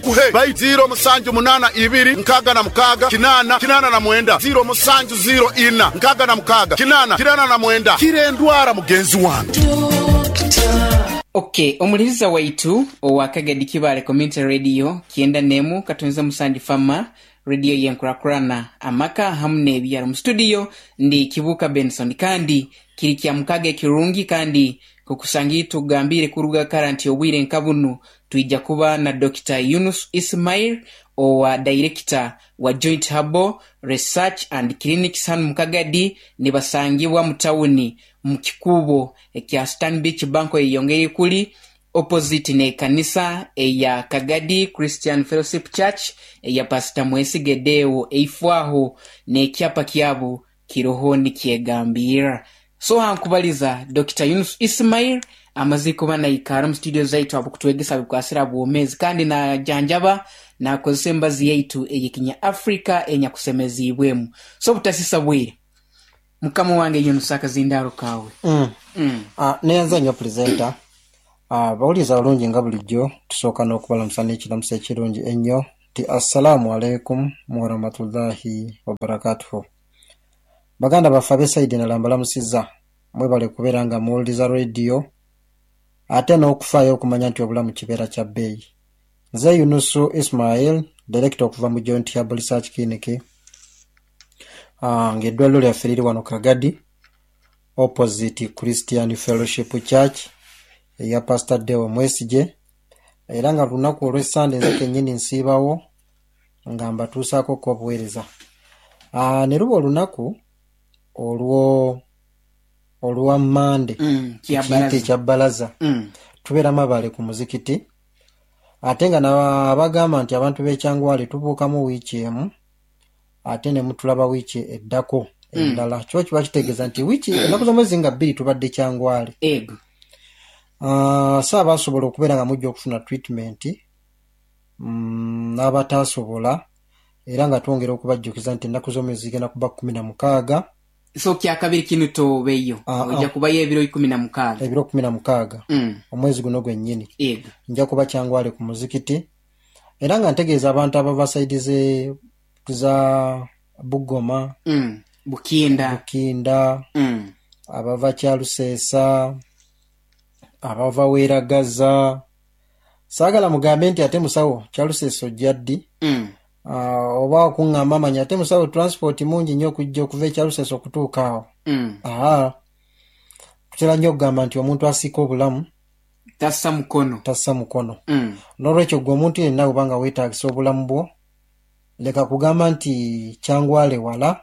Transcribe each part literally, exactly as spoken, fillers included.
nkuhe bai ziro musanju munana ibiri nkaga na mukaga kinana kinana na mwenda ziro musanju ziro ina nkaga na mukaga kinana kinana na mwenda kirendwara mugenzi wange. Okay, omuliriza waitu owakagadi kibale community radio kienda nemu katunza musanji fama radio yenkurakurana amaka hamne ebyaro mu studio ndi Kibuka Benson kandi kiri kya mukage kirungi kandi kukusangi tugambire kuruga karanti obwire nkabunu tuija kuba na Doctor Yunus Ismail owa director wa Joint Herbal Research and Clinics han mukagadi ne basangibwa mu tawuni mu kikubo ekya Stanbic Bank eyongere kuli opposite ne kanisa eya Kagadi Christian Fellowship Church eya Pastor Mwesige Deo eifwaho ne kyapa kyabo kirohoni kyegambira. So hankubaliza Doctor Yunus Ismail amaziko bana ikara mu studio zaitu abukutwegesa bikwasira buomezi kandi na janjaba na kosemba ziyaitu eyikinya Africa enya kusemezibwemu. So butasisa bwire mukamu wange Yunus akazindaro kawe. Mm. Mm. Ah neyanza nyo presenter. Ah bauliza bulungi nga bulijjo tusoka n'okubala musane ekiramusa ekirungi ennyo ti assalamu alaikum wa rahmatullahi wa barakatuh. Baganda bafabe side na lambala musiza mwebale kubeera nga muwuliriza radio ate n'okufaayo okumanya nti obulamu kibeera kya bbeeyi. Nze Yunus Ismail director okuva mu Joint Herbal Research Clinic ah ng'eddwaliro lyaffe liri wano Kagadi opposite Christian Fellowship Church ya Pastor Deo Mwesige era nga lunaku olw'Essande nze kennyini nsiibawo nga mbatuusaako okubuweereza. Ah ne luba olunaku olwo olwa Mande mm, kiyite kya balaza mm. tubeera mabale ku muzikiti ate nga nabagamba nti abantu b'ekyangwale tubuukamu wiiki emu ate ne mutulaba wiiki eddako endala mm. kyo kiba kitegeeza nti wiiki ennaku z'omwezi nga bbiri tubadde kyangwale ego. Uh, saaba asobola okubeera nga mujja okufuna treatment mm, n'abatasobola era nga twongera okubajjukiza nti ennaku z'omwezi zigenda kuba kumi na mukaaga. So kya kabiri kinu tobeyo ojja kuba ebiro kumi na mukaaga ebiro kumi na mukaaga mm. omwezi guno gwennyini ego nja kuba kyangwale ku muzikiti era nga ntegeeza abantu abava saidi ze za Bugoma mm. Bukinda Bukinda mm. abava Kyaluseesa abava Weeragaza saagala mugambe nti ate musawo Kyaluseesa ojjaddi mm. Uh, oba okungamba amanya ate musawo transport mungi nnyo okujja okuva eKyaluseesa okutuuka awo mm. aha tutera nnyo okugamba nti omuntu asiika obulamu tassa mukono tassa mukono mm. n'olwekyo gwe omuntu yenna obanga weetaagisa obulamu bwo leka kugamba nti kyangwale wala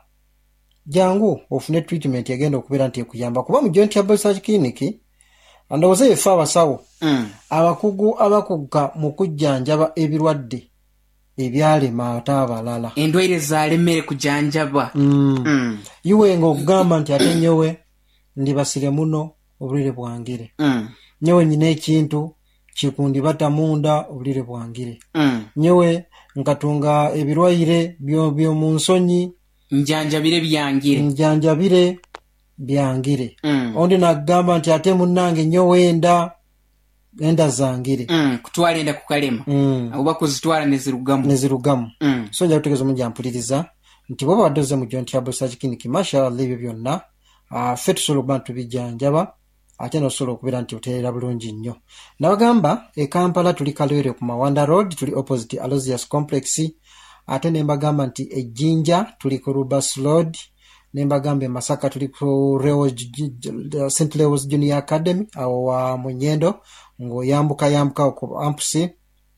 jangu ofune treatment egenda okubeera nti ekuyamba kuba mu Joint Herbal Research Clinic andowooza efe abasawo mm. abakugu abakuga mu kujjanjaba ebirwadde ebyalema ate abalala endwaire zalemere kujanjaba mm. mm. iwenga okugamba nti ate nyowe ndibasire muno obulire bwangire mm. nyowe nyina ekintu kikundibata munda obulire bwangire mm. nyowe nkatunga ebirwaire byo byo mu nsonyi njanjabire byangire njanjabire byangire mm. ondi nagamba nti ate munnange nyowe enda enda zangire mm. kutwala enda kukalema mm. oba kuzitwala nezirugamu nezirugamu mm. so nja kutegeeza omungi ampuliriza nti bw'oba waddoze mu Joint Herbal Research Clinic mashallah ebyo byonna uh, ffe tusobola okuba ntubijjanjaba ate n'osobola okubeera nti oteerera bulungi nnyo. Nabagamba e Kampala tuli Kalwere ku Mawanda Road tuli opposite Aloysius Complex ate ne mbagamba nti e Jinja tuli ku Rubas Road ne mbagamba e Masaka tuli ku Saint Leo's Junior Academy awo wa Munyendo ng'oyambuka yambuka ku Ampusi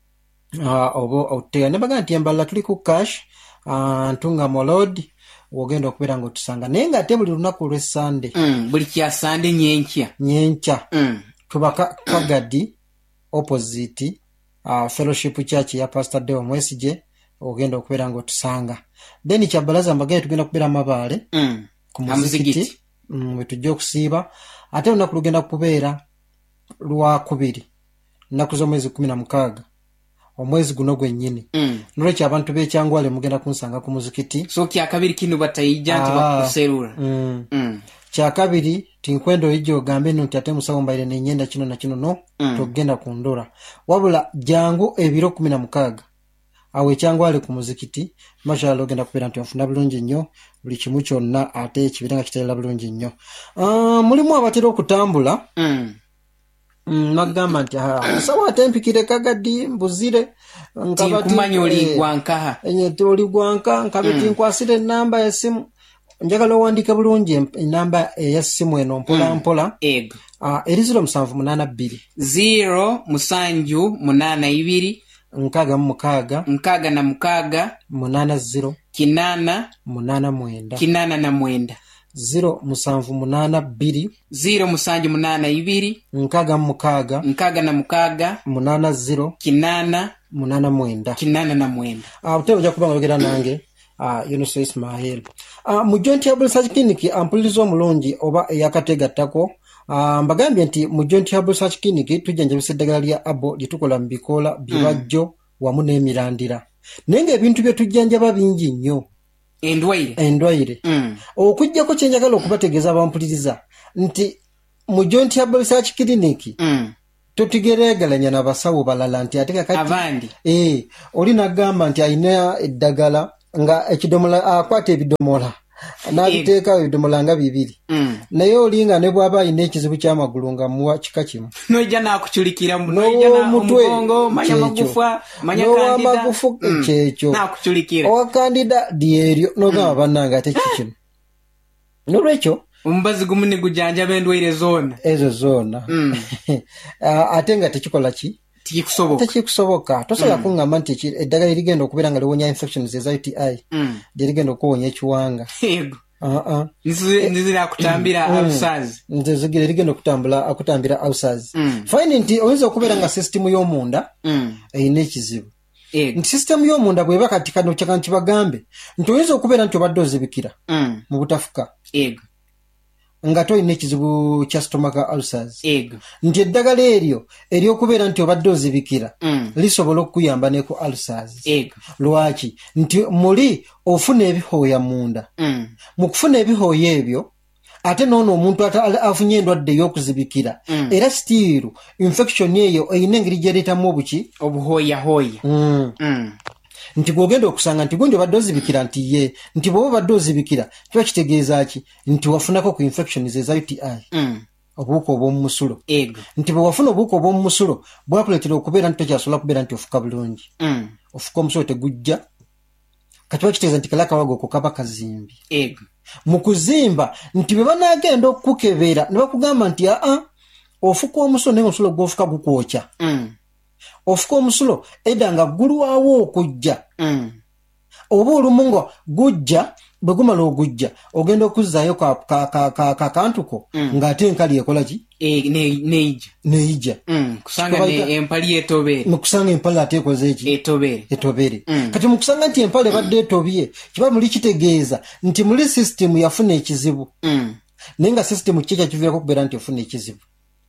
uh, obo otega ne mbagamba nti embala tuli ku Cash uh, Ntunga Molod wogenda okubeera ng'otusanga naye nga ate buli lunaku olw'Essande mm, buli kya Sande nyenkya nyenkya mm. tuba Kagadi opposite uh, Fellowship Church ya Pastor Deo Mwesige ogenda okubeera ng'otusanga then kyabalaza mbagenda tugenda kubeera mabaale mm. ku muzikiti mm, we tujja okusiiba ate olunaku lugenda kubeera lwakubiri nnaku z'omwezi kumi na mukaaga omwezi guno gwennyini mm. nolwekyo abantu b'ekyangwale mugenda kunsanga ku muzikiti so kyakabiri kino batayijja nti bakuserula mm. mm. kyakabiri tinkwenda oyijja ogambe nno nti ate musawo mbaire nenyenda kino na kino no mm. togenda kundura wabula jangu ebiro kumi na mukaaga awe kyangwale ku muzikiti mashallah ogenda kubeera nti ofuna bulungi nnyo buli kimu kyonna ate ekibira nga kiterera bulungi nnyo. Uh, mulimu abatera okutambula mm. mm, nagamba nti sawa ate mpikire kagadi mbuzire nkumanya oli gwankaha enye oli gwanka nkabeti mm. nkwasire enamba y'essimu njagala owandiika bulungi enamba ey'essimu eno mpola mm. mpola ego uh, eri ziro musanvu munaana bbiri ziro musanju munaana ibiri nkaaga mu mukaaga nkaaga na mukaaga munaana ziro kinaana munaana mwenda kinaana na mwenda ziro musanvu munaana bbiri ziro musanju munaana ibiri nkaaga mu mukaaga nkaaga na mukaaga munaana ziro kinaana munaana mwenda kinaana na mwenda. Ate ojja kuba ng'oyogera nange uh, Yunus Ismail. Uh, mu Joint Herbal Research Clinic ampuliriza omulungi oba eyakategattako uh, mbagambye nti mu Joint Herbal Research Clinic tujjanjabisa eddagala lya abo lye tukola mu bikoola bibajjo mm. wamu n'emirandira naye ng'ebintu bye tujjanjaba bingi nnyo endwaire endwaire mm. okujjako kye njagala okubategeeza abampuliriza nti mu Joint Herbal Research Clinic mm. totigereegalanya n'abasawo balala nti ate kakati abandi eh oli nagamba nti ayina eddagala nga ekidomola akwata ebidomola n'abiteeka ebidomola nga bibiri mm. naye olinga ne bw'aba ayina ekizibu ky'amagulu nga muwa kika kimu noija n'akuculikira noija n'omugongo manya magufa manya kandida magufu mm. kyekyo n'akuculikira owa kandida dyeryo n'ogamba mm. bannanga ate kikino n'olwekyo omubazi gumu ne gujanjaba endwaire zoona ezo zoona mm. ate nga tekikola ki tikikusoboka tekikusoboka tosobola mm. kuŋŋamba nti eddagala erigenda okubeera nga liwonya infections eza U T I mm. lyerigenda okuwonya ekiwanga yego uh-uh. nzizira akutambira mm. ulcers nze zigira erigenda okutambula akutambira ulcers mm. fine nti oyinza okubeera nga system y'omunda mm. eyina ekizibu nti system y'omunda bw'eba kati kano kyaka nti bagambe nti oyinza okubeera nti obadde ozibikira mm. mu butafuka yego nga toyina ekizibu kya stomach ulcers ego nti eddagala eryo ery'okubeera nti obadde ozibikira mm. lisobola okuyamba ne ku ulcers ego lwaki nti muli ofuna ebihooya munda mm. mu kufuna ebihooya ebyo ate noono omuntu afunye endwadde ey'okuzibikira mm. era stiiru infection eyo eyina engeri gyereetamu obuki obuhooyahooya mm. mm. nti gwogenda okusanga nti gundi obadde ozibikira nti ye nti bw'oba obadde ozibikira kiba kitegeeza ki nti wafunako ku infections eza U T I mm. obuwuka obw'omu musulo ego nti bwe wafuna obuwuka obw'omu musulo bwakuleetera okubeera nti tokyasobola kubeera nti ofuka bulungi mm. ofuka omusulo tegujja katiba kitegeeza nti kala akawago ko kaba kazimbi ego mu kuzimba nti bwe banaagenda okukukebera ne bakugamba nti aa ofuka omusulo naye omusulo gw'ofuka gukwokya mm. ofuka omusulo edda nga gulwawo okujja mm. oba olumu nga gujja bwe gumala ogujja ogenda okuzzaayo kakantuko mm. ng'ate enkali ekola ki e, neija neija mm. kusanga ne empali etobere mukusanga empale ate ekoze eki etobere etobere mm. kati mukusanga nti empale badde etobye kiba muli kitegeeza nti muli system yafuna ekizibu mm. naye nga system kye kyakiviirako okubeera nti ofuna ekizibu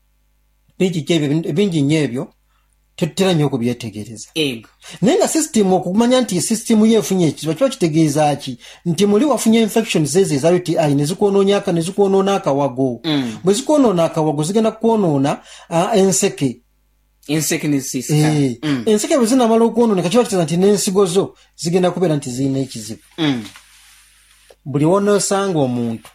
bingi kyebyo bingi nnyo ebyo tetera nnyo okubyetegereza ego naye nga system okumanya nti system yeefunye ekizibu kiba kitegeeza ki nti muli wafunye infections ezo eza U T I ne zikwonoonyaka ne zikwonoona akawago mm. bwe zikwonoona akawago zigenda kukwonoona uh, enseke enseke nezisika eh mm. enseke bwe zinamala okwonooneka kiba kitegeeza nti n'ensigo zo zigenda kubeera nti zirina ekizibu mm. buli wonoosanga omuntu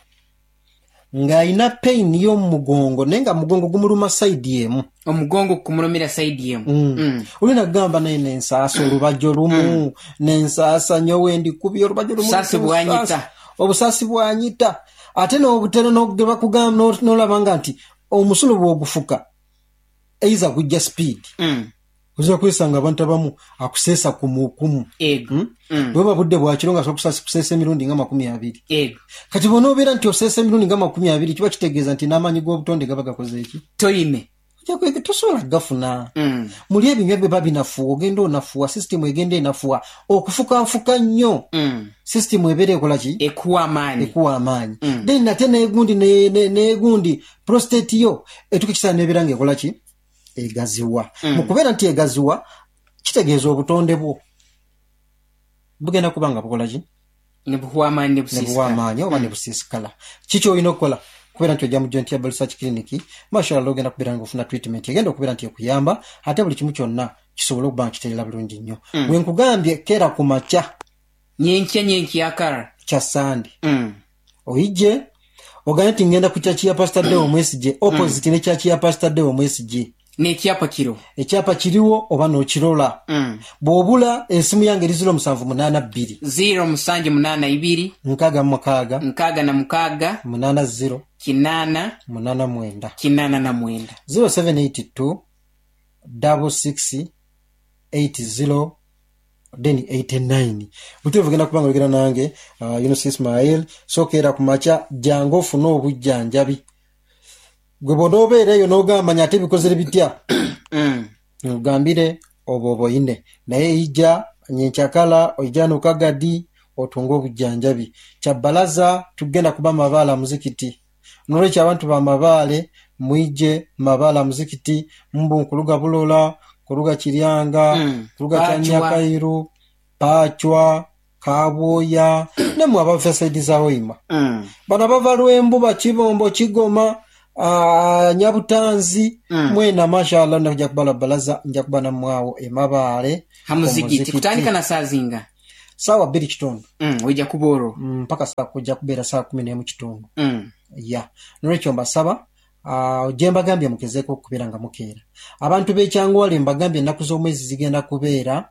ng'ayina pain y'omu mugongo naye nga mugongo gumuluma side emu omugongo kumulumira side emu mm. mm. olina kugamba naye n'ensaasa olubajjo lumu mm. n'ensaasa nnyo wendi kubi olubajjo lumu obusaasi bwanyita obusaasi bwanyita ate n'obutera n'ogeba kugamba n'olaba nga nti omusulo bw'ogufuka eiza gujja speed mm. oza kwesanga abantu abamu akuseesa kumukumu ego mm. mm. bweba budde bwakiro nga kuseesa emirundi nga makumi abiri ego kati bw'onoobeera nti oseesa emirundi nga makumi abiri kiba kitegeeza nti n'amaanyi g'obutonde gaba gakoze eki toyine tosobola gafuna mm. muli ebinywa bye babinafuwa ogenda onafuwa sisitemu egenda enafuwa okufukanfuka nnyo mm. sisitemu ebeera ekola ki ekuwa amaanyi ekuwa amaanyi mm. then nate negundi negundi prostate yo etuka kisaana nebeera ngaekola ki egaziwa mm. mu kubeera nti egaziwa kitegeeza obutonde bwo bugenda kuba nga bukola ki nebuwa amaanyi nebusiisikala amaanyi oba nebusiisikala kiki olina okukola kubeera nti ojja mu Joint Herbal Research Clinic mashallah ogenda kubeera nga ofuna treatment egenda okubeera nti ekuyamba ate buli kimu kyonna kisobola okuba nkiteerera bulungi nnyo mm. bwe nkugambye keera ku makya nyenkya nyenkya akara kya sande mm. oyije oganye nti ngenda ku kyachi ya Pastor Deo Mwesije opposite mm. ne kyachi ya Pastor Deo Mwesije n'ekyapa kiro ekyapa kiriwo oba n'okirola mm. bw'obula ensimu yange eri ziro musanvu munaana bbiri ziro musanju munaana ibiri nkaaga mu mukaaga nkaaga na mukaaga munaana ziro kinaana munaana mwenda kinaana na mwenda zero seven eight two double six eight zero then eighty-nine butevu genda kubanga olugera nange uh, Yunus Ismail so keera ku makya jangu ofune obujjanjabi gwe bw'onoobeereyo n'ogamba ate bikozere bitya mm. ngambire obo oboyine naye ijja nyenkyakala ojja n'okagadi otunga obujjanjabi kyabbalaza tugenda kuba mabaala muzikiti n'olwekyo abantu ba mabaale mwije mabaala muzikiti mbu nkuluga bulola kuluga kiryanga mm. kuluga kyanyakairu pachwa kabwoya nemwe abava saidi za Hoima mm. bana bava Lwembu bakibombo kigoma uh, nyabutanzi mm. mwena mashallah ndakuja kubala balaza nja kubana mwawo emabaale hamuzikiti kutandika na saa zinga sawa biri kitundu mm. ojja kuboro mpaka mm, saa kujja kubeera saa kumi n'emu kitundu mm. ya nolwekyo mbasaba Uh, je mbagambye mukezeeko okubeera nga mukeera abantu b'ekyangwale mbagambye ennaku z'omwezi zigenda kubeera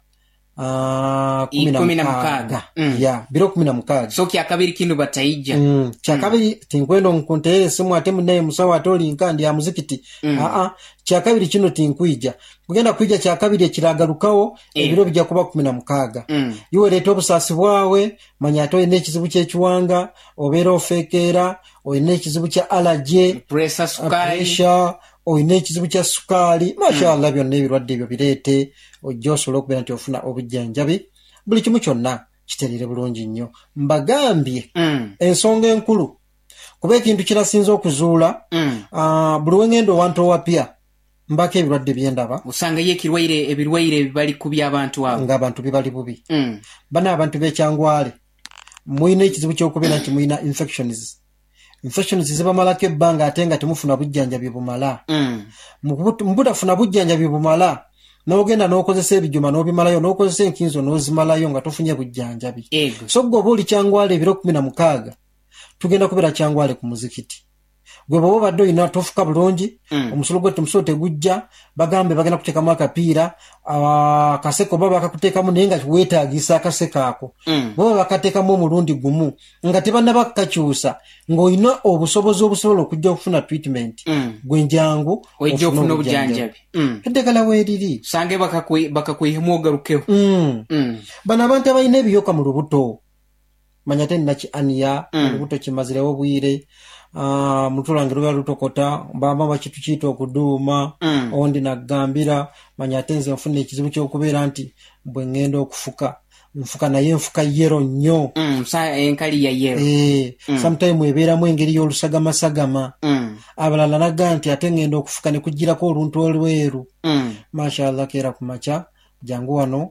uh, kumi na mukaaga mm. ya biro kumi na mukaaga so kyakabiri kinu batayijja mm. kyakabiri mm. tinkwenda nkunteere simu ate munaye musawo ate olinka ndi ya muzikiti mm. aa kyakabiri kino tinkwija kugenda kwija kyakabiri ekiragalukawo e. ebiro bijja kuba kumi na mukaaga mm. iwe leeta obusaasi bwawe manya ate olina ekizibu ky'ekiwanga obeera ofeekeera olina ekizibu kya allergy pressure sukali olina ekizibu kya sukaali mashallah mm. byonna ebirwadde ebyo bireete ojja osobola okubeera nti ofuna obujjanjabi buli kimu kyonna kiterere bulungi nnyo mbagambye mm. ensonga enkulu kuba ekintu kirasinza okuzuula mm. uh, buli wengenda owantu owapya mbako ebirwadde byendaba usangayo ekirwaire ebirwaire bibali kubi abantu abo ng'abantu bibali bubi mm. bana abantu b'ekyangwale muyina ekizibu ky'okubeera nti muyina infections infections zibamalako ebbanga ate nga temufuna bujjanjabi bumala mm. mubutafuna bujjanjabi bumala n'ogenda n'okozesa ebijuma n'obimalayo n'okozesa enkinzo n'ozimalayo nga tofunye bujjanjabi ego so gwe oba oli kyangwale ebiro kumi na mukaaga tugenda kubeera kyangwale ku muzikiti gwe bw'oba obadde olina tofuka bulungi mm. omusulo gwe temusulo tegujja bagambe bagenda kuteekamu akapiira uh, akaseko baba bakakuteekamu naye nga weetaagisa akaseko ako mm. baba bakateekamu omulundi gumu nga tebannaba kukakyusa ng'olina obusobozi obusobola okujja okufuna treatment mm. gwe njangu ojja okufuna obujjanjabi mm. eddagala weeriri sange bakakwihemu ogalukewo mm. mm. bano abantu abalina ebiyoka mu lubuto manya te naki aniya mm. olubuto kimazirewo bwire Uh, mutulange luba lutokota bamba bakitu kiyita okuduuma mm. ondi nagambira manya ate nze nfuna ekizibu ky'okubeera nti bwe ngenda okufuka nfuka naye nfuka yero nnyo mm. sa enkali ya yero eh mm. sometime ebeeramu engeri y'olusagamasagama mm. abalala naga nti ate ngenda okufuka ne kugirako oluntu olweru mm. mashallah keera ku makya jangu wano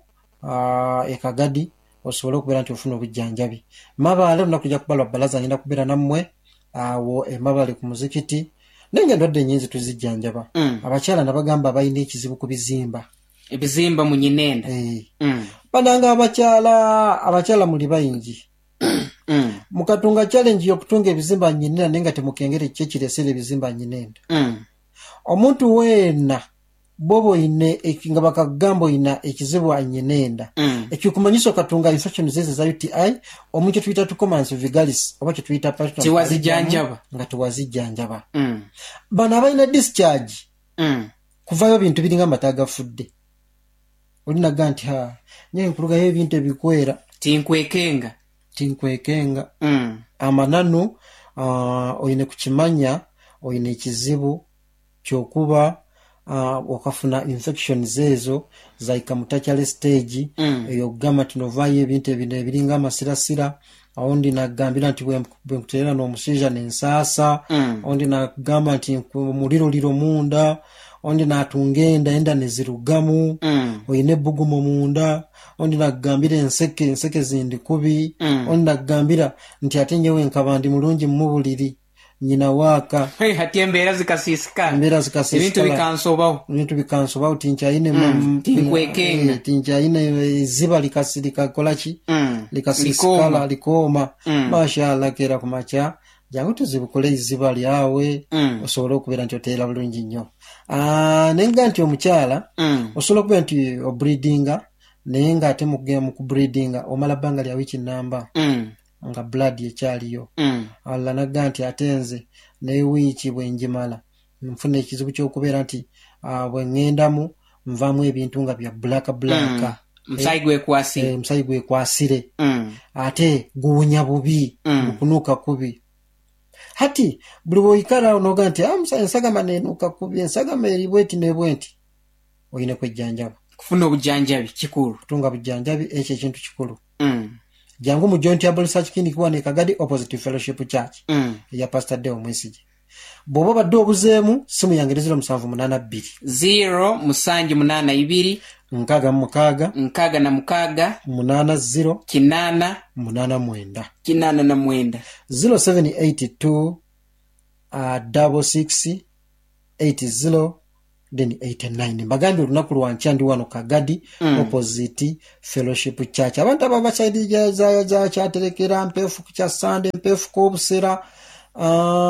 uh, ekagadi osobola okubeera nti ofuna obujjanjabi mabaale lunaku kujja kubalwa balaza ngenda kubeera nammwe awo emabale ku muzikiti nenge ndwadde nyinzi tuzijjanjaba mm. abakyala nabagamba balina ekizibu ku bizimba ebizimba mu Nyinenda eh mm. bananga abakyala abakyala muli bayingi mm. mukatunga challenge yokutunga ebizimba Nyinenda nenga temukengere kyekiresere ebizimba Nyinenda mm. omuntu weena bobo ine ekinga bakagambo ina ekizibu Nyinenda mm. ekikumanyiso katunga infection zeze za U T I omuntu tuita tukomanso vigalis oba kye tuita patient tiwazijjanjaba nga tuwazijjanjaba mm. bana balina discharge mm. kuvayo bintu biringa mataga fudde olina ganti ha nyewe kuruga ye bintu ebikwera tinkwekenga tinkwekenga mm. amananu uh, oyine kukimanya oyine ekizibu kyokuba uh, wakafuna infections ezo zaika mutachale stage mm. eyo gama tinovayo ebintu ebine ebiringa amasirasira ondi nagambira nti bwe nkuterera n'omusija n'ensaasa mm. ondi nagamba nti muliro liro munda ondi natungenda enda nezirugamu mm. oyine bugumo munda ondi nagambira enseke enseke zindi kubi mm. ondi nagambira nti ate nyewe nkabandi mulungi mu buliri nyina waaka hey, hati embeera zikasisikala embeera zikasisikala ebintu bikansobawo ebintu bikansobawo tinkyayine mm, tinkwekenga tinkyayine eziba likasirika kolaki mm, likasisikala likooma mm. mashallah kera kumacha jangu tuzibukole iziba lyawe mm. osobola okubeera nti oteera bulungi nnyo ah nenga nti omukyala mm. osobola okubeera nti obreedinga naye nga ate mugenda mu kubreedinga omala bbanga lya wiki namba mm. nga blood ekyaliyo mm. alla nagga nti ate nze ne wiiki bwe njimala nfuna ekizibu ky'okubeera nti uh, bwe ŋŋendamu nvaamu ebintu nga bya bulaka bulaka omusayi mm. gwekwasire omusayi eh, gwekwasire mm. ate guwunya bubi mm. gukunuuka kubi hati buli bw'oyikala onoga nti ah, ensagama neenuuka kubi ensagama eri bweti ne bwenti oyine kwejjanjaba kufuna obujjanjabi kikulu kutunga bujjanjabi ekyo ekintu kikulu mm. jangu mu John Tiable Research Clinic wane Kagadi opposite Fellowship Church mm. ya Pastor Deo Mwesige bw'oba badde obuzeemu simu yange zero musanvu munaana bbiri zero musanju munaana ibiri nkaaga mu mukaaga nkaaga na mukaaga munaana zero kinaana munaana mwenda kinaana na mwenda zero seven eight two uh, double six eight zero then eighty-nine bagambye olunaku lwankya ndi wano Kagadi mm. opposite Fellowship Church abantu aba basaidi za za kyaterekera mpefu kya Sunday mpefu ko busera uh,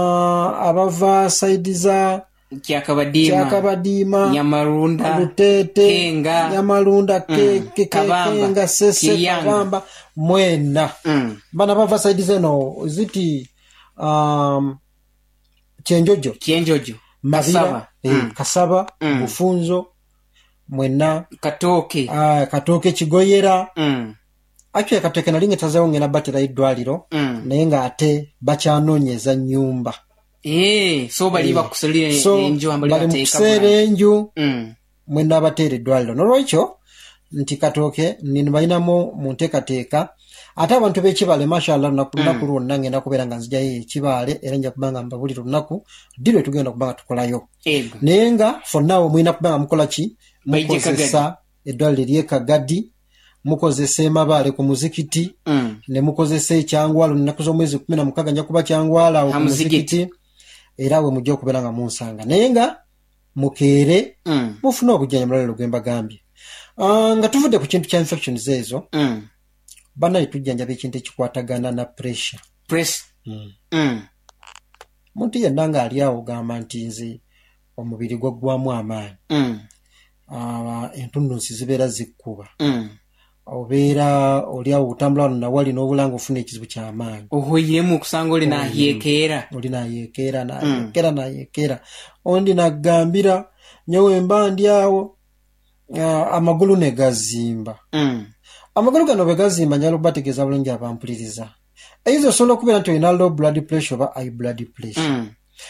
abava saidi za kyakabadima kyakabadima nyamarunda Lutete kenga nyamarunda ke mm. ke kenga sese Kiyanga. Kabamba mwena mm. bana bava saidi zeno ziti um kyenjojo kyenjojo Mavira, kasaba eh, mm. kasaba mm. bufunzo mwena katoke ah katoke kigoyera mm. akyo katoke nalinga tazawo ngena batira idwaliro mm. naye nga ate bacyanonyeza nyumba eh so bali eh. bakusalira so, enju ambali bateeka kusera enju mm. mwena abatere idwaliro nolwekyo nti katoke nini bayinamo mu nteekateeka ate abantu b'ekibale mashallah nakunaku lwonna ngenda kubeera nga nzijayo ekibale era nja kubanga mbabulira olunaku ddirwe tugenda kubanga tukolayo naye nga fonnawe mwina kubanga mukola ki mukozesa eddwaliro ly'e Kagadi mukozesa emabaale ku muzikiti mm. ne mukozesa ekyangwalo nnaku z'omwezi kumi na mukaaga nja kuba kyangwalo awo ku muzikiti era we mujja okubeera nga munsanga naye nga mukeere mm. mufuna obujjanjabi mulala gwe mbagambye uh, nga tuvudde ku kintu kya infections ezo mm. banaye tujjanjaba ekintu ekikwatagana na pressure press mm. mm. muntu yenna nga ali awo gamba nti nze omubiri gwaggwamu amaanyi mm. uh, entunnunsi zibeera zikkuba mm. obeera oli awo otambula wano nawali n'obulanga ofuna ekizibu ky'amaanyi ohoyemu okusanga oli nayekeera oli nayekeera nayekeera mm. nayekeera ondi naggambira nyewe mba ndi awo uh, amagulu ne gazimba mm. amagulu gano bwe gazimba njala okubategeeza bulungi abampuliriza eyizo osobola okubeera nti olina low blood pressure oba high blood pressure mm.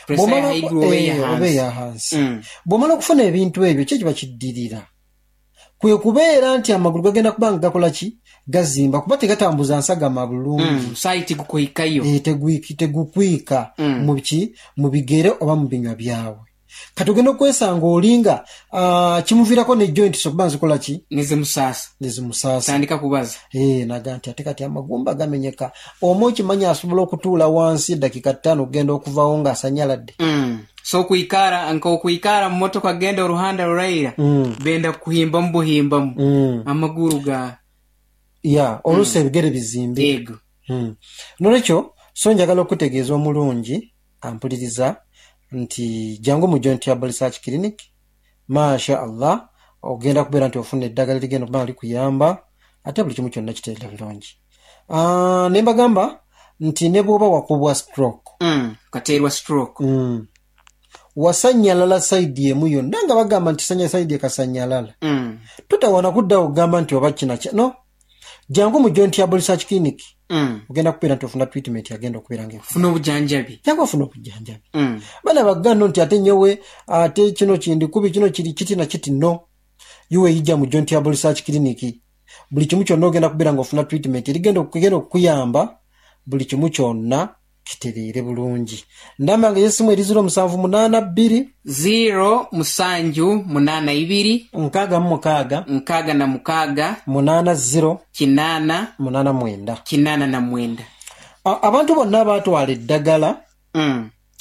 oba eya hansi mm. bw'omala okufuna ebintu ebyo kye kiba kiddirira kwe kubeera nti amagulu gagenda kubanga gakola ki gazimba kuba tegatambuza nsagama bulungi mm. sayi tegukwikayo e, tegukwika mm. mu ki mu bigere oba mu binywa byawe kati ogenda okwesanga olinga uh, kimuviirako ne joint sokuba nzikola ki nezimusaasa nezimusaasa tandika kubaza e, naga nti ate kati amagumba gamenyeka omu okimanya asobola okutuula wansi dakika ttaano okugenda okuvawo ng'asanyaladde mm. so okuikara nka okuikara mu motoka genda oruhanda luraira mm. benda kuhimbamu buhimbamu mm. amaguru ga ya oluusi mm. ebigere bizimbe ego mm. nolwekyo so njagala okutegeeza omulungi ampuliriza nti jangu mu John Tiable Research Clinic masha Allah ogenda kubeera nti ofuna eddagala ligenda kubanga likuyamba ate buli kimu kyonna kiteera birungi uh, ne mbagamba nti ne bw'oba wakubwa stroke mm. kateerwa stroke mm. wasanyalala saidi emu yonna nga bagamba nti sanya saidi ekasanyalala mm. tutawana kudda okugamba nti oba kina no jangu mu John Tiable Research Clinic mm. ogenda kubeera nti ofuna treatment yagenda okubeera nga funa obujanjabi jangu ofuna obujanjabi mm. bana bagano nti ate nyowe ate kino kindi kubi kino kiri kiti na kiti no yuwe ija mu John Tiable Research Clinic buli kimu kyonna ogenda kubeera nga ofuna treatment erigenda okugenda okuyamba buli kimu kyonna kitereere bulungi ndamba nga yesimu eri zero musanvu munaana bbiri zero musanju munaana ibiri nkaaga mu mukaaga nkaaga na mukaaga munaana zero kinaana munaana mwenda kinaana na mwenda abantu bonna abaatwala eddagala mm.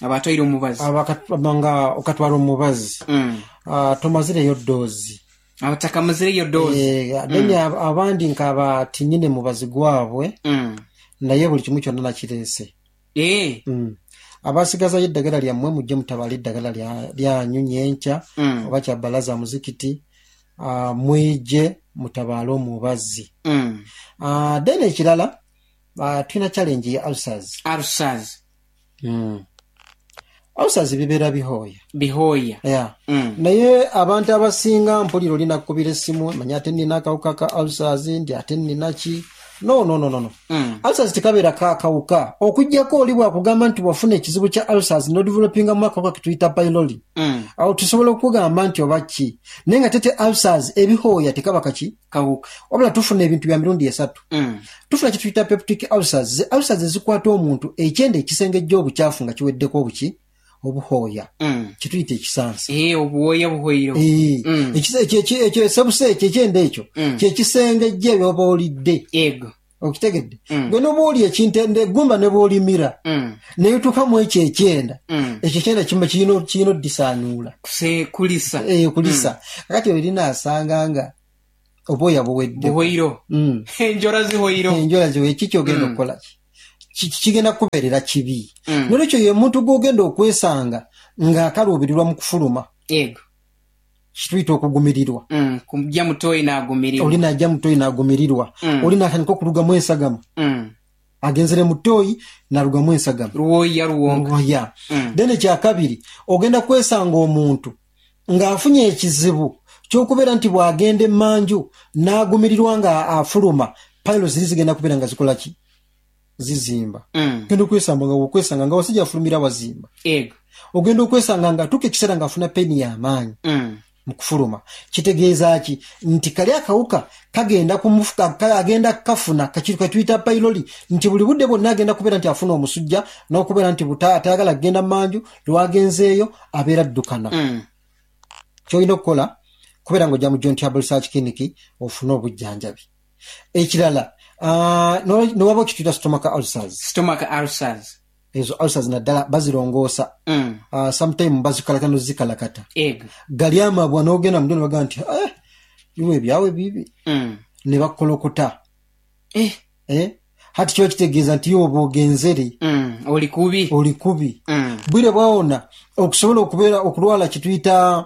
abatwaire omubazi abakatwanga okatwala omubazi mm. uh, tomazireyo dozi abatakamuzireyo dozi eh, then mm. abandi nkabatinyine mubazi gwabwe mm. naye buli kimu kyonna nakirese eh. mm. abasigazayo eddagala lyammwe mujje mutabala eddagala lyanyu nyenkya mm. oba kyabalaza muzikiti uh, mwije mutabaale omubazi mm. uh, then ekirala uh, tulina challenge ya ulcers ulcers mm. ulcers bibeera bihooya bihooya yeah. mm. naye abantu abasinga mpuliro lina kubira essimu manya ate nina akawuka ka ulcers ndi ate nina ki no no no no mm. ulcers tikabeera kakawuka okujjako oli bwakugamba nti wafuna ekizibu kya ulcers no developinga mu akawuka ketuyita pylori mm. awo tusobola okugamba nti oba ki naye nga tete ulcers ebihooya tekaba kaki kawuka wabula tufuna ebintu bya mirundi esatu mm. tufuna kituyita peptic ulcers ze ulcers zikwata omuntu ekyenda ekisengejja obukyafu nga kiweddeko obuki obuhooya mm. kituyita ekisansa eh obuhooya buhooyiro eh mm. ekyo sebuse ekyo ekyenda ekyo mm. kyekisengejja byoba olidde ego okitegedde mm. gwe noba oli ekintende gumba ne bw'olimira mm. naye tukamu ekyo ekyenda mm. ekyo ekyenda kimba kirina kirina oddisaanyuula kulisa eh kulisa kakati mm. olina asanga nga obwoya buwedde buhooyiro mm. enjola zihoyiro enjola ziwe kikyogenda mm. okukola ki kigenda kubeerera kibi mm. nolwekyo ye muntu gwogenda okwesanga ng'akaluubirirwa mu kufuluma ego kituyita okugumirirwa mm. kujja mutoyi n'agumirirwa oli najja mutoyi n'agumirirwa mm. oli n'atandika okulugamu ensagama mm. agenzere mutoyi n'alugamu ensagama ruwoya ruwonka ya mm. then ekyakabiri ogenda kwesanga omuntu ng'afunye ekizibu ky'okubeera nti bw'agenda emmanju n'agumirirwa nga afuluma payilo ziri zigenda kubeera nga zikola ki zizimba mm. ogenda okwesanga nga okwesanga nga wasijja afulumira wazimba ego ogenda okwesanga nga tuka ekiseera ng'afuna peni y'amaanyi mm. mu kufuluma kitegeeza ki nti kali akawuka kagenda kumufuka kagenda kafuna kakiri katuyita pylori nti buli budde bwonna agenda kubeera nti afuna omusujja n'okubeera nti atayagala kugenda manju lwagenzeeyo abeera ddukana mm. kyolina okukola kubeera ng'ojja mu John Table Research Clinic ofune obujjanjabi ekirala uh, nowaba okituyita stomach ulcers stomach ulcers ezo ulcers naddala bazirongoosa mm. uh, sometime bazikalakata nozikalakata ego gali amabwa n'ogenda mu ddone bagaa nti eh, iwe ebyawe bibi mm. ne bakolokota eh. eh? hati kiba kitegeeza nti yo oba ogenzere mm. oli kubi oli kubi mm. bwire bwawona okusobola okubeera okulwala kituyita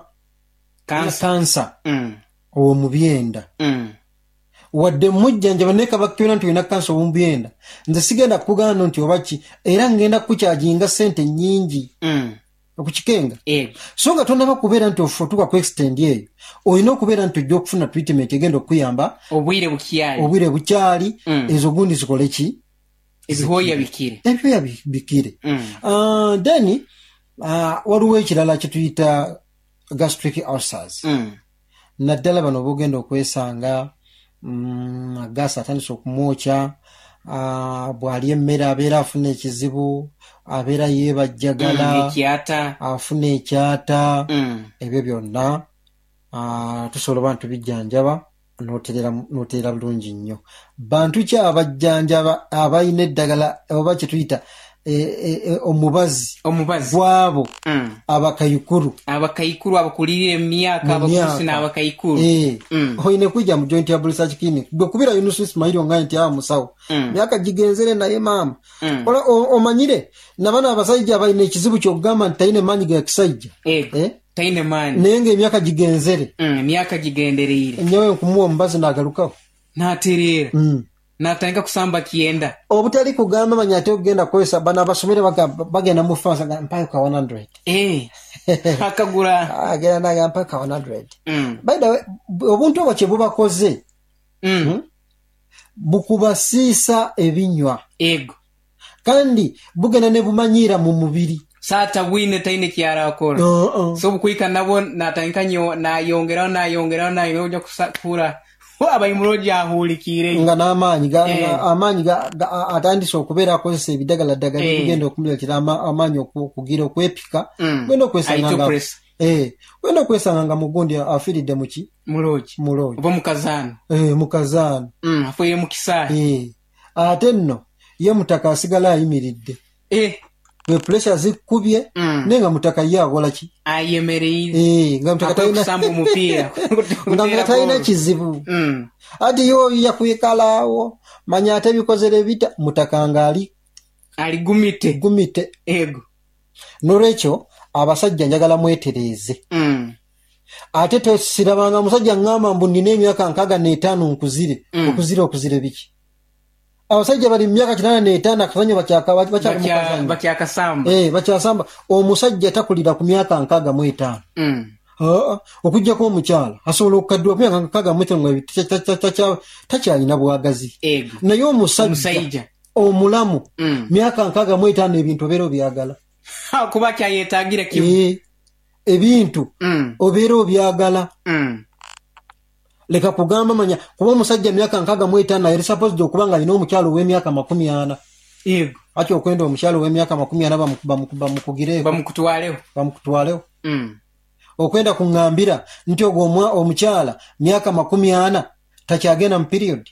kansa mm. owomubyenda mm. wadde mujjanjaba naye kabakibera nti olina kansa owomubyenda nze sigenda kukugana nti obaki era ngenda kukyajinga sente nnyingi mm. okukikenga ego so nga tonaba kubeera nti ofutuka ku extend eyo olina okubeera nti ojja okufuna treatment egenda okuyamba obwire bukyali obwire bukyali mm. ezo gundi zikole ki ebihooya bikire ebyoya bikire mm. uh, then uh, waliwo ekirala kituyita gastric ulcers mm. naddala bano bogenda okwesanga mm, agasa atandise okumwokya uh, bw'ali emmere abeera afuna ekizibu abeera yeebajjagala mm, ekyata afuna ekyata mm. ebyo byonna uh, tusobola oba ntubijjanjaba noteera bulungi nnyo bantu ki abajjanjaba abalina eddagala oba kyetuyita e, e, e, omubazi omubazi gwabo mm. abakayikuru abakayikuru abakulira emyaka abakusi n'abakayikuru eh mm. oyine kujja mu Joint Table Research Clinic gwe kubira Yunus Ismail onga nti awa musawo mm. myaka gigenzere naye maama mm. ola omanyire nabana abasajja abalina ekizibu ky'okugamba nti tayine maanyi ga kisajja eh tayine maanyi naye ng'emyaka gigenzere mm. emyaka gigendereire ennyawe nkumuwa omubazi n'agalukawo n'atereera mm. n'atandika kusamba kiyenda obutali kugamba manya ate okugenda kukozesa bano abasomere bagenda mu fansa nga mpayo ka one hundred eh akagula agenda naga mpayo ka one hundred mm. by the way obuntu obwo kye bubakoze mm. hmm? bukubasiisa ebinywa ego kandi bugenda ne bumanyiira mu mubiri saata bwine taine kyara akola uh -uh. so bukwika nabo natandika nyo nayongeraho nayongeraho nayongera kusakura abayimuloji ahulikire nga n'amaanyi eh. amaanyi atandise okubeera akozesa ebidagala ddagala eh. bigenda okumuleetera amaanyi okugira okwepika mm. wenda okwesanga eh wenda okwesanga nga mugundi afiiridde muki muloji muloji oba mukazaano eh mukazaano mm afuye mukisaayi eh ate nno ye mutaka asigala ayimiridde eh bwe pressure zikubye Mm. nenga mutaka ye akola ki ayemereire eh nga mutaka Akwai tayina kusamba omupiira nga mutaka tayina kizibu Mm. ati yo yakwikalawo manya ate bikozere bita mutaka ngali aligumite gumite ego nolwekyo abasajja njagala mwetereze Mm. ate tosirabanga musajja ngamba mbu nina emyaka nkaaga n'etaano nkuzire Mm. okuzire okuzire biki abasajja bali mu myaka kinaana n'etaano akazanyo bakyaka Bakya- bakyakasamba eh bakyasamba omusajja takulira ku myaka nkaaga mu etaano Mm. aa okujjako omukyala asobola okukaddwa ku myaka nkaaga mu etaano nga takyalina bwagazi ego naye omusajja omusajja omulamu Mm. myaka nkaaga mu etaano ebintu obeera obyagala Ha, kuba kyayetagira kimu Eh, ebintu Mm. obeera obyagala Mm. leka kugamba manya kuba omusajja myaka nkaaga mu etaano yali supposed okuba nga alina omukyalo ow'emyaka makumi ana ego ati okwenda omukyalo ow'emyaka makumi ana bamu- bamu- bamukugireeko bamukutwaleho bamukutwalewo Mm. okwenda kuŋŋambira nti ogwo omwa- omukyala myaka makumi ana takyagenda mu period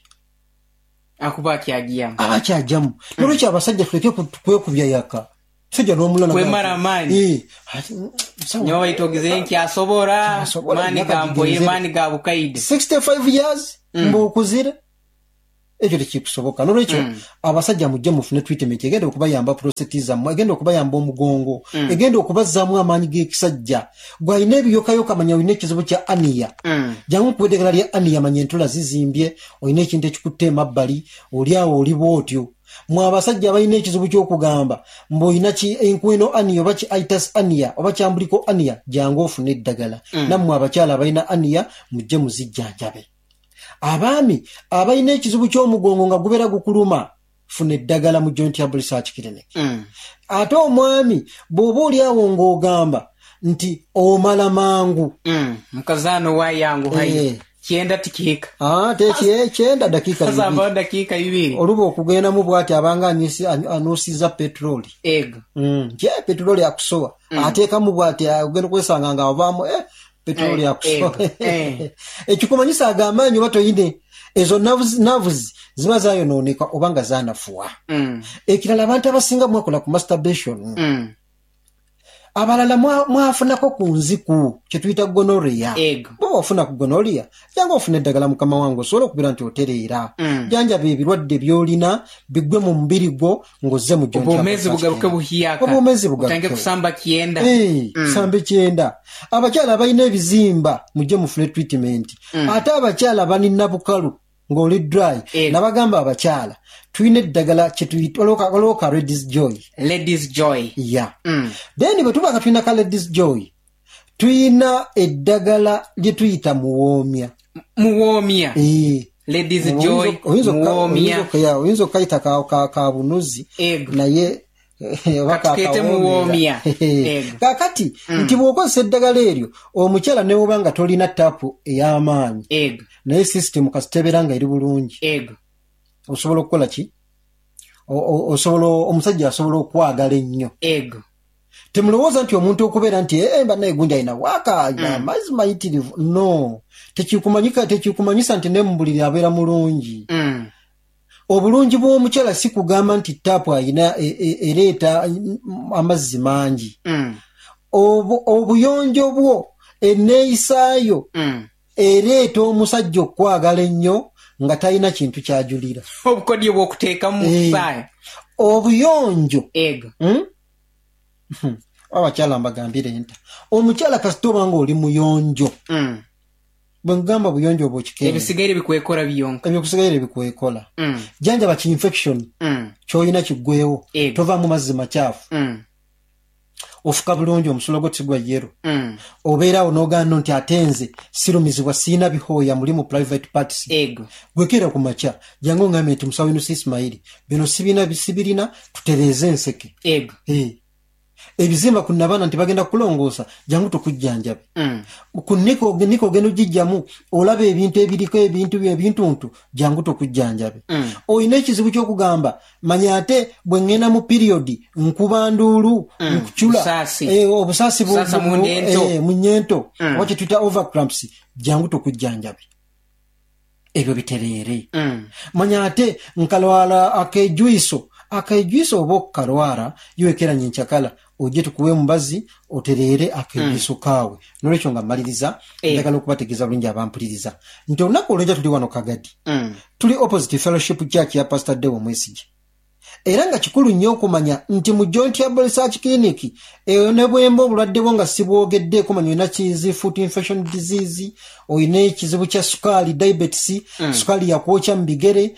akuba akyagiyamu aba kyajjamu nolwekyo abasajja tuleke ku- kwekubya yaka sajja n'omulala Kwemara amaanyi. Eh, ati, mm, sawa. nyowe baitogeze nti asobola Asobola, maani myaka ga mpoye gigezere. maani ga bukaide sixty-five years mbuukuzire ekyo tekikusoboka nolwekyo Mm. abasajja mujje mufune treatment egenda okubayamba prostate zammwe egenda okubayamba omugongo egenda okubazzaamu amaanyi g'ekisajja gwalina ebiyokayoka manya olina ekizibu kya aniya Mm. jangu kuwa eddagala lya aniya manya entula zizimbye olina ekintu ekikutte emabbali oli awo oli bwotyo mwe abasajja abalina ekizibu ky'okugamba mbw'olina ki enkweno aniya oba ki itis aniya oba kyambuliko aniya jangu ofune eddagala nammwe abakyala abalina aniya mujje muzijjanjabe abaami abalina ekizibu ky'omugongo nga gubeera gukuluma funa eddagala mu joint herbal research clinic Mm. ate omwami bw'oba oli awo ng'ogamba nti omala mangu Mm. mukazaano wayangu hayo Eh. kyenda tikiika ate kyenda dakiika bibiri kasamba dakiika bibiri oluba okugendamu bwati abanga anyusi- anyu- anuusiza petroli ego Mm, kye petroli akusowa ateekamu bwati ogenda okwesanga nga avaamu eh, petroli Eh, akusowa eh, eh. ekikumanyisa agamaanyi oba toyine ezo nerves- nerves ziba zayonooneka oba nga zanafuwa Mm. ekirala abantu abasinga mwakola ku masturbation Mm. abalala mwa- mwafunako ku nziku kyetuyita gonoria ego bwoba ofuna ku gonoria janga ofuna eddagala mukama wange osobola okubeera nti otereera Mm. janjaba ebirwadde byolina biggwe mu mubiri gwo ng'ozze mu joint obwomezi herbal bugaruke research buhiyaka Obwomezi bugaruke. utange kusamba kyenda Eh, sambe kyenda abakyala abalina ebizimba mujje mufune treatment ate abakyala balina bukalu ng'oli dry Eh. nabagamba abakyala tulina eddagala kyetuyitolooka ladies joy ladies joy ya Mm. then bwe tubanga tulina ka ladies joy tuyina eddagala lye tuyita muwoomya muwoomya Eh, ladies oyinza- joy oyinza okka- muwoomya oyinza okka- ya, oyinza okayita ka- ka- ka bunuzi ego naye oba Katukete muwoomya. Ego. kakati nti bw'okozesa eddagala eryo omukyala newoba nga tolina tapu ey'amaanyi ego naye sisitemu kasitebera nga eri bulungi ego osobola okukola ki O- o- osobola omusajja asobola okwagala ennyo ego temulowooza nti omuntu okubeera nti "Eh, mba naye gundi alina waaka alina amazzi mayitirivu no tekikumanyika tekikumanyisa nti ne mu buliri abeera mulungi Mm. obulungi bw'omukyala si kugamba nti taapu ayina e- e- ereeta mm, amazzi mangi Mm. Obu- obuyonjo bwo enneeyisaayo Mm. ereeta omusajja okwagala ennyo nga talina kintu kyajulira obukodyo bw'okuteekamu Eh. musaayi obuyonjo ego hmm? Hmm. abakyala mbagambire nta omukyala kasita oba nga oli muyonjo Mm. bwe ngamba buyonjo obwokikeera ebisigaire bikwekora biyonka ebyokusigaire bikwekola Mm. janjaba ki infection Mm. kyolina kiggwewo Ego. tovaamu mazzi makyafu Mm. ofuka bulungi omusulo gwo tigwa yero Mm. obeerawo n'ogaana nti ate nze sirumizibwa siina bihooya muli mu private parties ego gwekeera ku makya jangu ngambye nti musawo inusi ismaili bino sibina bisibirina tutereeze enseke ego Eh. ebizimba ku nabana nti bagenda kulongoosa jangu tukujjanjabe Mm. ku niko niko ogenda ogijjamu olaba ebintu ebiriko ebintu ebintuntu jangu tukujjanjabe Mm. olina ekizibu ky'okugamba manya ate bwe ŋŋenda mu piriyodi nkuba nduulu nkucula Busaasi. eh, obusaasi bu- Busaasa bu- mu nnyento. eh, mu nnyento Mm. oba kyetuyita overcramps jangu tukujjanjabe ebyo bitereere Mm. manya ate nkalwala akejuiso akaijwiso obo kalwara yuwekera nyenchakala oje tukuwe mbazi oterere akaijwiso mm. kawe nolekyo nga maliriza e. ndagala okubategeeza bulungi abampuliriza nti olunaku olwenja tuli wano Kagadi mm. tuli opposite fellowship church ya Pastor Deo Mwesige era nga kikulu nnyo okumanya nti mu Joint Herbal Research Clinic eyo ne bwemba obulwadde bwo nga sibwogedde kumanya olina kizi foot infection disease olina ekizibu kya sukaali diabetes mm. sukaali yakwokya mu bigere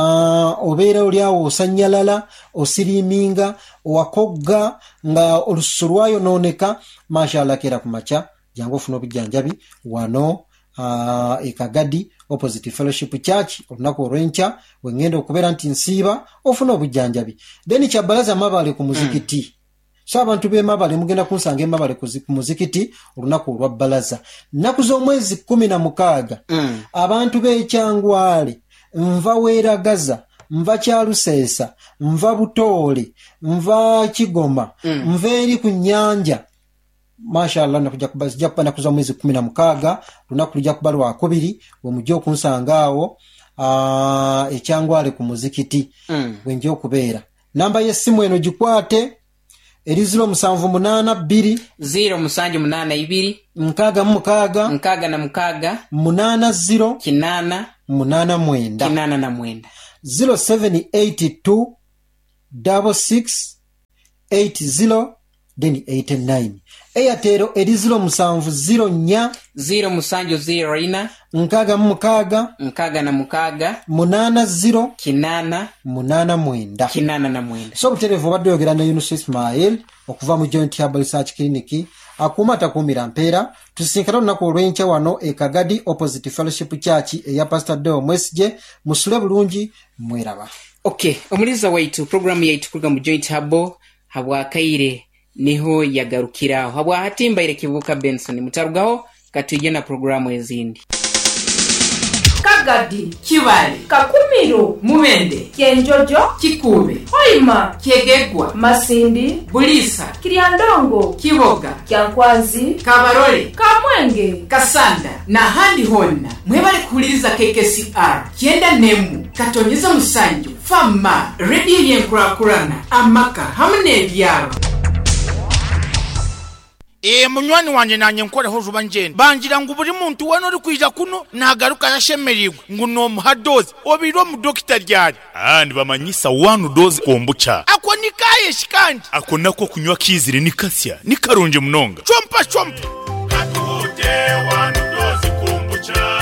obeera oli awo osanyalala osiriminga owakogga nga olususu lwayonooneka mashallah kera ku makya jangu ofuna obujjanjabi wano Uh, e Kagadi opposite fellowship church olunaku olwenca wengenda okubeera nti nsiiba ofuna obujjanjabi then kyabalaza mabale ku muzikiti mm. so abantu be mabale mugenda kunsanga emabale ku muzikiti olunaku olwa balaza nnaku z'omwezi kumi na mukaaga mm. abantu b'ekyangwale nva weeragaza nva kyaluseesa nva butoole nva kigoma mm. nva eri ku nnyanja mashallah nakuja kubazija kupanda kuza mwezi kumi na mukaaga lunaku lujja kuba lwa kubiri we mujja okunsangaawo uh, ekyangwale ku muzikiti mm. wenje okubeera namba y'essimu eno gikwate eri ziro musanvu munaana bbiri ziro musanju munaana ibiri nkaaga mu mukaaga nkaaga na mukaaga munaana ziro kinaana munaana mwenda kinaana na mwenda zero seven eight two six six eight zero then eighty-nine Airtel eri ziro musanvu ziro nya ziro musanju ziro ina nkaaga mu mukaaga nkaaga na mukaaga munaana ziro kinaana munaana mwenda kinaana na mwenda so buterevu obadde oyogera ne Yunus Ismail okuva mu Joint Herbal Research Clinic akuuma atakuumira mpeera tusinkana olunaku olw'enkya wano e Kagadi opposite fellowship church eya Pastor Deo Mwesige musule bulungi mweraba. Okay, omuliza waitu programu yaitu kuga mu Joint Herbal habwakaire niho yagarukiraho habwa hatimbaire Kibuuka Benson mutarugaho katuje na programu ezindi Kagadi Kibale Kakumiro Mubende Kyenjojo Kikube Hoima Kyegegwa Masindi Bulisa Kiryandongo Kiboga Kyankwazi Kabarole Kamwenge Kasanda na handi honna mwebale kuhuliriza K K C R kyenda nemu katonyeza musanju fama radio yenkurakurana amaka hamne ebyaro. E munywani wanje nanye nkore ho zuba njene bangira ngo buri muntu wano uri kwija kuno nagaruka yashemerigwe ngo no muhadozi obiro mu doctor ryari andi bamanyisa one dose kombucha ako nikaye shikandi ako nako kunywa kizire nikasya nikaronje munonga chompa chompa atude one dose kombucha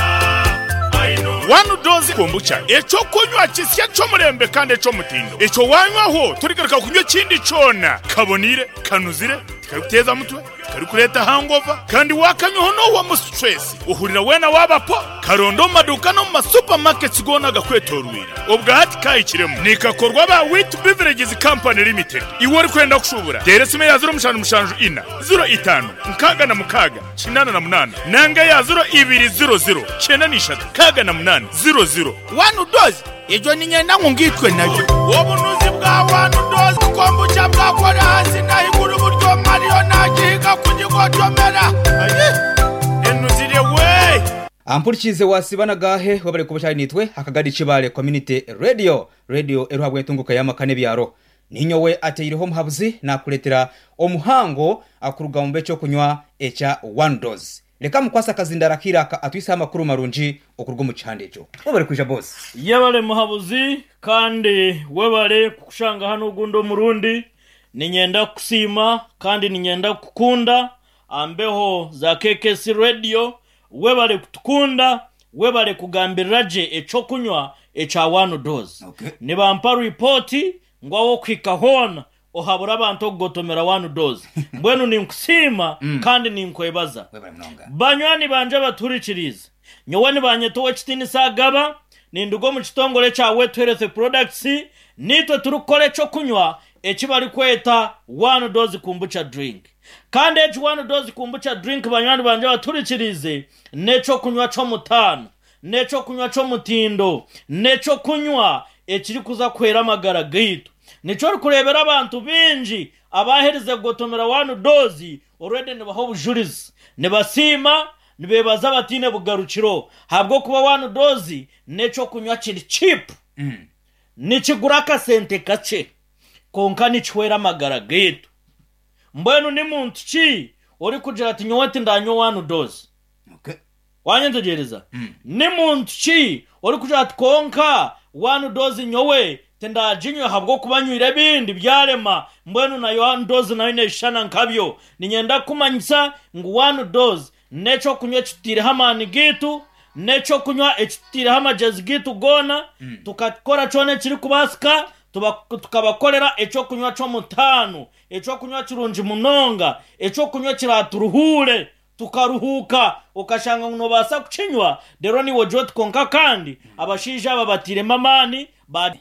one dose kombucha echo kunywa kisya cyo murembe kandi echo mutindo echo wanywaho turigaruka kunywa kindi cona kabonire kanuzire karuteza mutwe karukureta hangover kandi wakanyuho no wa mu stress uhurira wena wabapo karondo maduka no mu supermarkets gona gakwetorwira ubwahati kayikiremo nikakorwa ba Wheat Beverages Company Limited iwori kwenda kushubura deresime ya zero mushanu mushanju ina zero itanu nkaga na mukaga kinana na munana nanga ya zero ibiri zero zero kena nishatu kaga na munana zero zero one dose ejo ninyenda ngungitwe nayo obunuzi bwa one dose kombucha bwa kora hasi na iguru buryo Mario nagiga kujigotomera enuzire we ampurikize wasibana gahe wabare kubashari nitwe Akagadi Kibale Community Radio Radio eruhabwe tunguka yamakane byaro ninyowe ateyiriho muhabuzi nakuletera omuhango akuruga mu becho kunywa echa one dose leka mukwasa kazindara kiraka atwisa amakuru marunji okurwa mu cyandejo wabare kuja boss yabale muhabuzi kandi wabare kushanga hano gundo murundi ninyenda kusima kandi ninyenda kukunda ambeho za K K C Radio webale kutukunda webale kugambiraje echo kunywa echa one dose okay. Nibampa report ngwawo kwikahona ohabura abantu gotomera one dose mbwenu ninkusima mm. kandi ninkwebaza banywani banje baturikiriza nyowani banyetowe kitini sagaba nindugo mu kitongole cha Wet Health Products nitwe turukole cyo kunywa ekibali kweta one dose kombucha drink kandi each one dose kombucha drink banywani banje baturikirize necho kunywa cyo mutano necho kunywa cyo mutindo necho kunywa ekiri kuza kwera amagara gitu necho kurebera abantu binji abahereze gotomera one dose already ne baho bujurize ne basima nibebaza batine bugarukiro habwo kuba one dose necho kunywa kiri cheap mm. nikigura ka sente kace konka nichwera amagara gitu mbwenu ni muntu ki uri kugira ati nyowati ndanyo wanu dozi okay wanyentegereza Mm. ni muntu ki uri kugira ati konka wanu dozi nyowe tendajinywe habwo kubanywira bindi byarema mbwenu na wanu dozi nayo neshana nkabyo ninyenda kumanyisa ngo wanu dozi necho kunywa kitire hamani gitu necho kunywa ekitire hamajezi gitu gona Mm. tukakora chone kiri kubasika tuba- tukabakorera echo kunywa cyo mutano echo kunywa kirunji munonga echo kunywa kiraturuhure tukaruhuka ukashanga ngo basa kucinywa dero ni wojo tkonka kandi abashija aba batire mamani ba-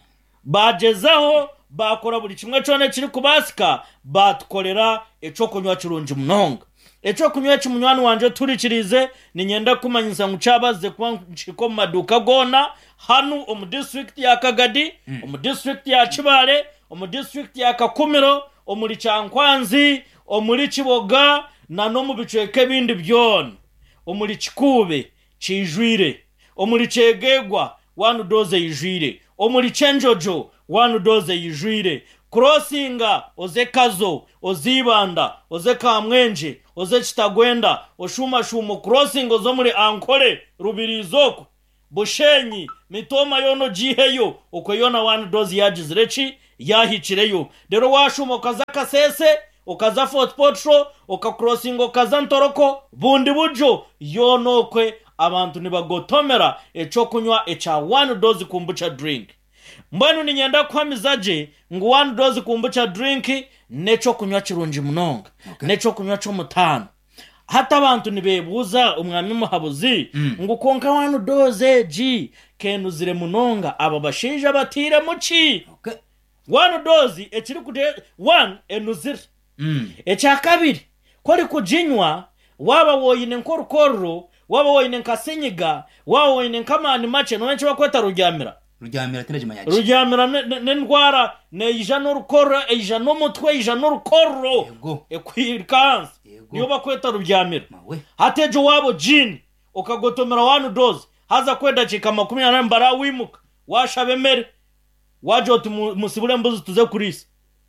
bagezaho bakora buri kimwe cyone kiri kubasika batukorera echo kunywa kirunji munonga echo kunywa kimunywani wanje turikirize ni nyenda kumanyisa ngo cyabaze kwa nshiko mu maduka gona hanu omu district ya Kagadi omu district ya Kibale omu district ya Kakumiro omuri Cyankwanzi omuri Kiboga na no mu bicweke bindi byona omuri Kikube kijwire omuri Chegegwa wanu doze yijwire omuri Chenjojo wanu doze yijwire crossinga oze Kazo ozibanda oze Kamwenje oze Kitagwenda oshuma shumo crossing ozo muri Ankole Rubirizoko Bushenyi mitoma yono jiheyo ukuyona wanu dozi yajizirechi yahichireyo dero washuma kaza Kasese okaza Fort Potro okacrossing okaza Ntoroko bundi bujo yono kwe abantu nibagotomera echo kunywa echa one dozi kumbucha drink mbwenu ninyenda kwamizaje ngo one dozi kumbucha drink necho kunywa kirunji munonga Okay. necho kunywa cyo mutano hata abantu nibebuza umwami muhabuzi Mm. ngo konka wanu doze ji kenuzire munonga aba bashija batire muki okay wanu dozi ekiri kude one enuzire mm echa kabiri kori kujinywa waba woyine nkorukorro waba woyine nkasenyiga waba woyine nkamani mache no wenche bakweta ruryamira ruryamira tiraje manyaje ruryamira n'indwara ne ija n'urukorro ija n'umutwe ija n'urukorro yego ekwirkanza Yego. niyo bakweta ruryamira mawe hatejo wabo jini ukagotomera wanu dozi haza kwenda chika makumi na nane mbara wimuka washabemere wajoti musibule mbuzi tuze kurisa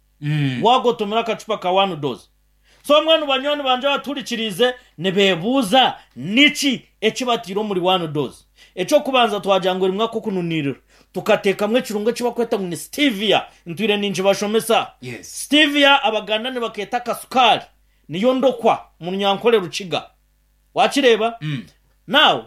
mm wagotomera akacupa ka wanu dozi so mwenu banyoni banje baturikirize nebebuza niki ekibatiro muri wanu dozi echo kubanza twajangura imwa ko kununirira tukateka mwe kirungo kibakweta ngo ni stevia ntwire ninje bashomesa yes stevia abagandane baketa kasukari niyo ndokwa mu nyankole ruciga wakireba mm now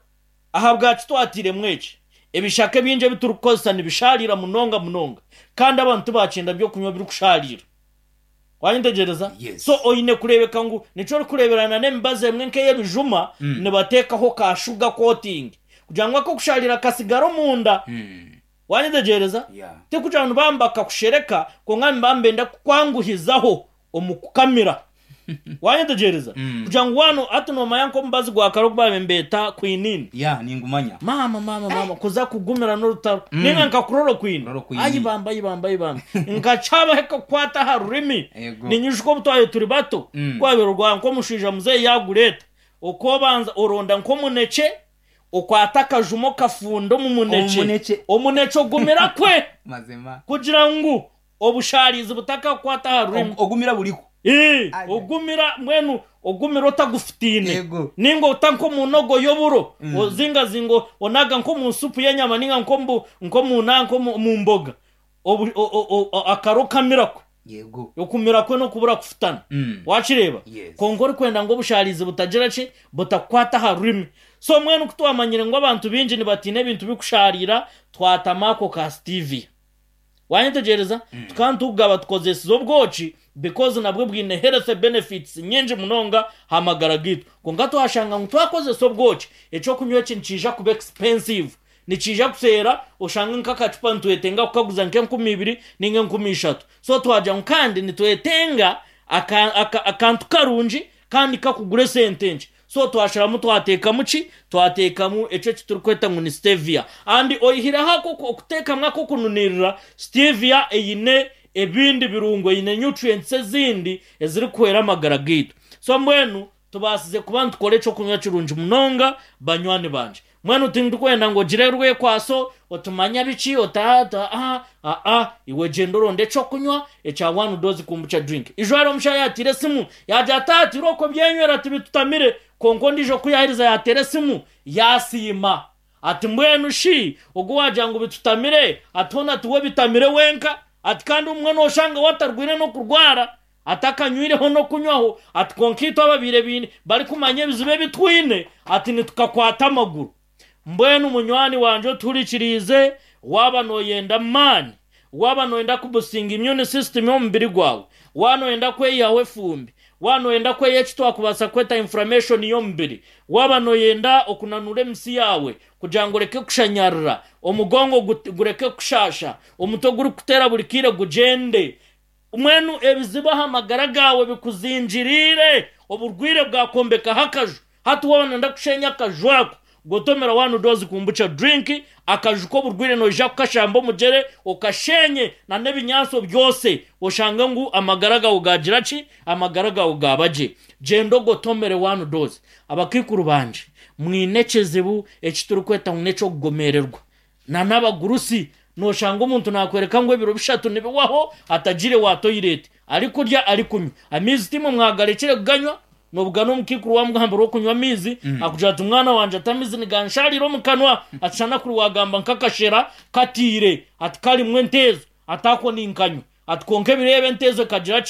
aha bwacu twatire mweki ebishake binje biturukosa nibisharira munonga munonga kandi abantu bacinda byo kunywa biri kusharira wanyentegereza Yes. so oyine kurebeka ngo nico kureberana nembaze mwe nkeye bijuma Mm. ne batekaho ka sugar coating kugira ngo ko kusharira kasigaro munda mm wanyentegereza yeah te kugira ngo bambaka kushereka ko ngami bambenda kwanguhizaho omukukamira wanyentegereza Mm. kugira ngo wano atuno mayanko mbazi gwa karogba bembeta kwinini yeah ningumanya mama mama mama kuza kugumira n'urutaro ninga nkakuroro kwini Kuroro kwini. ayi bamba ayi bamba ayi bamba nkacaba heka kwata harurimi Ego. ninyushko butwaye turi bato Mm. kwabero rwa nko mushija muze yagureta uko banza uronda nko munece ukwata akajumo kafundo mu munece Omunece. omunece ogumira kwe mazema kugira ngo obusharizi butaka kwata harurimi Og- ogumira buriko Eh, Aye. ogumira mwenu ogumira otagufitine Yego. ningo utanko munogo yoburo Mm. ozinga zingo onaga nko mu supu y'enyama ninga nko mu nko mu na nko mu mu mboga obu o- o- o- akaro kamirako yego yokumira kwe no kubura kufitana mm wakireba Yes. kongori kwenda ngo busharize butagira ki butakwata harurimi so mwenu kutwamanyire ngo abantu binji ni batine ibintu bikusharira twatamako ka Stevie wanyetegereza mm. tukantugaba tukozesa zo bwoci because nabwo bwine health benefits nyinji munonga hamagara gitu konga twashanga ngo twakoze so bwoci eco kunywa kincija kuba expensive nicija kusera ushanga nkakacupa ntwetenga kukaguza nke nkumi ibiri ninge nkumi ishatu so twaja nkandi nitwetenga akantu aka, aka karunji kandi kakugure sentenje so twashiramu twateka muki twatekamu eco kiturikweta ngo ni stevia andi oyihira hako okuteka mwako kununirira stevia eyine ebindi birungo yine nutrients ezindi eziri kwera amagara gitu so mbwenu tubasize kubantu kole cyo kunywa kirunji munonga banywani banje mwenu tindu kwenda ngo jirerwe kwaso otumanya bichi otata ah ah ah iwe jendoro ndecho kunywa echa one dozi kumbucha drink ijwaro msha yatire simu yaja tati roko byenywera tibitutamire kongo ndijo kuyahiriza yatere simu yasima ati mwenu shi ubwo wagira ngo bitutamire atona tuwe bitamire wenka ati kandi umwe no shanga watarwire no kurwara atakanywireho no kunywaho ati konkito ababire bine bari kumanye bizibe bitwine ati nitukakwata amaguru mbwenu munywani wanje turikirize waba noyenda mani waba noyenda kubusinga immune system yo mbiri gwawe wanoyenda kwe yawe fumbi wanoyenda kwe yechitwa kubasa kweta inflammation yo mbiri waba noyenda okunanure misi yawe kujango reke kushanyarira omugongo gureke kushasha omuto guri kutera burikire gujende umwenu ebiziba hamagara gawe bikuzinjirire oburwire bwakombeka hakaju hatu wabona ndakushenya kajwako gotomera one dozi kumbucha drink akajuko burwire no ja kashamba mugere okashenye na nebinyanso byose oshanga ngu amagaraga ugagirachi amagaraga ugabaje jendo gotomere one dozi abakikuru banje mwinekezebu ekituru kweta unecho kugomererwa na nabagurusi no shanga umuntu nakwereka ngo biro bishatu nibiwaho atagire wa toilet ari kurya ari kunywa amizi timo mwagarekere kuganywa nobugano mukikuru wa mugambaro kunywa mizi mm. akujata umwana wanje atamizi niganshariro mukanwa acana kuri wagamba nkakashera katire atkali mwentezo atako ninkanywa atkonke birebe ntezo kagira